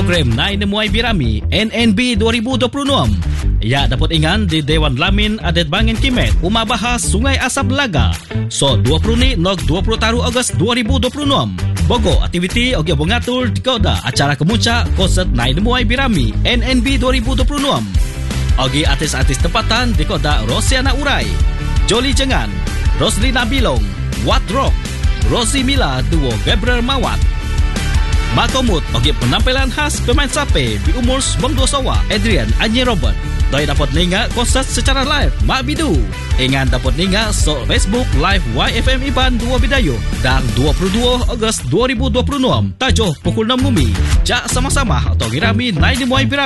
program Nai Nemuai Birami NNB 2026. Ya dapat ingat di Dewan Lamin Adat Bangin Kimet Uma Bahas Sungai Asap Laga. So 20 ni nog 20 taru Ogos 2026. Bogo aktiviti ogi bongatul di koda acara kemuncak konsert Nai Nemuai Birami NNB 2026. Ogi artis-artis tempatan di koda Rosiana Urai, Jolly Jengan, Roslina Bilong, Wat Rock, Rosie Mila duo Gabriel Mawat. Makomut ogi penampilan khas pemain sape di umur 92 sawa Adrian Anyi Robert. Doi dapat ninga konsert secara live Mak Bidu. Ingat dapat ninga so Facebook live YFM Iban 2 Bidayu dan 22 Ogos 2026 tajuh pukul 6 Ngumi. Jak sama-sama atau ngirami Nai Nemuai Birami.